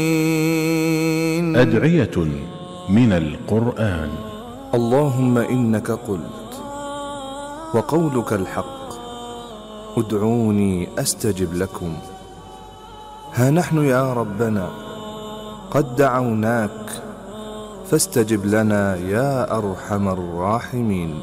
أدعية من القرآن. اللهم إنك قلت وقولك الحق، ادعوني أستجب لكم. ها نحن يا ربنا قد دعوناك فاستجب لنا يا أرحم الراحمين.